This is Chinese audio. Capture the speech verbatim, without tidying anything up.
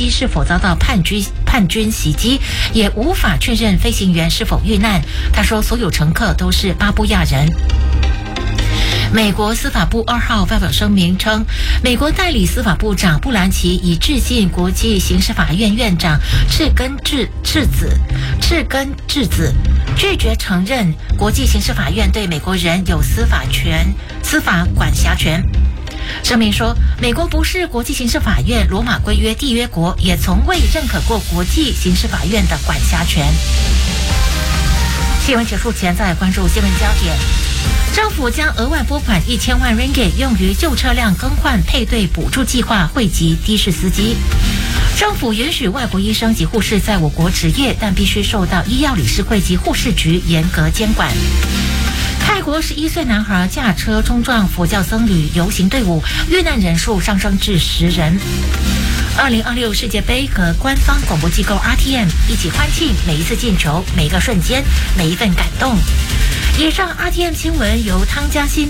机是否遭到叛军叛军袭击，也无法确认飞行员是否遇难。他说，所有乘客都是巴布亚人。美国司法部二号发表声明称，美国代理司法部长布兰奇已致信国际刑事法院院长赤根智智子赤根智子，拒绝承认国际刑事法院对美国人有司法权司法管辖权。声明说，美国不是国际刑事法院罗马规约缔约国，也从未认可过国际刑事法院的管辖权。新闻结束前，再关注新闻焦点。政府将额外拨款一千万 ringgit 用于旧车辆更换配对补助计划，惠及的士司机。政府允许外国医生及护士在我国执业，但必须受到医药理事会及护士局严格监管。泰国十一岁男孩驾车冲撞佛教僧侣游行队伍，遇难人数上升至十人。二零二六世界杯和官方广播机构 R T M 一起欢庆每一次进球、每一个瞬间、每一份感动。以上 R T M 新闻由汤嘉欣